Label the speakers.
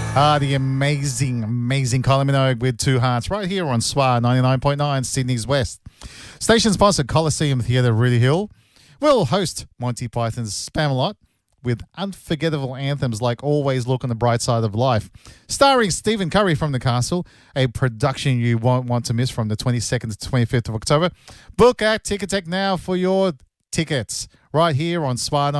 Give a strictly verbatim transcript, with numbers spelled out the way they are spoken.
Speaker 1: Ah, the amazing, amazing Kylie Minogue with Two Hearts right here on S W R ninety-nine point nine, Sydney's West. Station sponsored Coliseum Theatre, Rudy Hill will host Monty Python's Spamalot with unforgettable anthems like Always Look on the Bright Side of Life. Starring Stephen Curry from The Castle, a production you won't want to miss from the twenty-second to twenty-fifth of October. Book at Ticketek now for your tickets right here on S W R